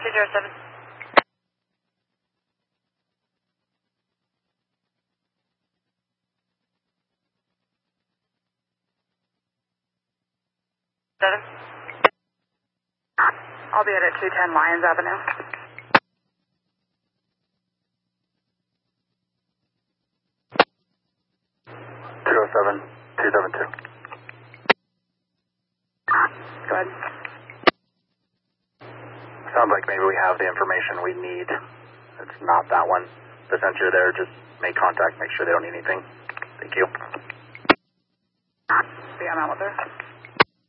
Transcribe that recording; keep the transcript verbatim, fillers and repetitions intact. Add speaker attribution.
Speaker 1: two zero seven. Seven. I'll be at two ten Lyons Avenue.
Speaker 2: two oh seven, two seven two.
Speaker 1: Go ahead.
Speaker 2: Sounds like maybe we have the information we need. It's not that one. The since you're there, just make contact, make sure they don't need anything. Thank you.
Speaker 1: Yeah, I'm out with her.